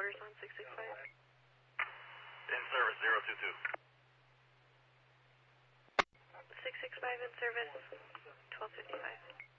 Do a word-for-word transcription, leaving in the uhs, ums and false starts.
orders on six six five. In service, zero two two. six six five in service, twelve fifty-five.